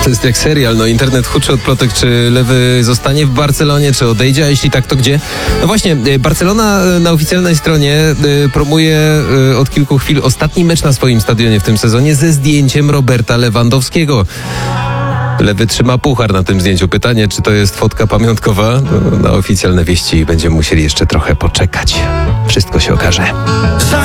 To jest jak serial, no internet huczy od plotek, czy Lewy zostanie w Barcelonie, czy odejdzie, a jeśli tak, to gdzie? No właśnie, Barcelona na oficjalnej stronie promuje od kilku chwil ostatni mecz na swoim stadionie w tym sezonie ze zdjęciem Roberta Lewandowskiego. Lewy trzyma puchar na tym zdjęciu. Pytanie, czy to jest fotka pamiątkowa? No, na oficjalne wieści będziemy musieli jeszcze trochę poczekać. Wszystko się okaże.